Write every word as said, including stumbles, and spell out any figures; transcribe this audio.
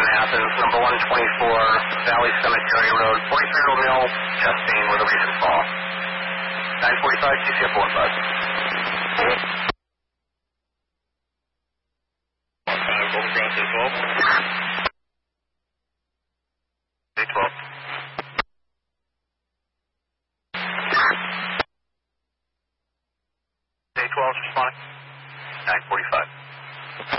in Athens, number one twenty-four, Valley Cemetery Road, forty-three Road Mill, just seeing where the recent fall. nine forty-five, T C F one five. Uh, Golden Cross is twelve.